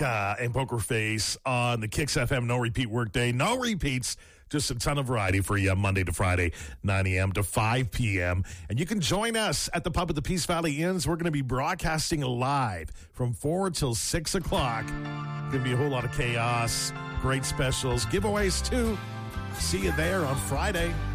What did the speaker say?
and Poker Face on the Kicks FM No Repeat Workday. No repeats, just a ton of variety for you Monday to Friday, 9 a.m. to 5 p.m. And you can join us at the pub at the Peace Valley Inns. We're going to be broadcasting live from 4 till 6 o'clock. Going to be a whole lot of chaos, great specials, giveaways too. See you there on Friday.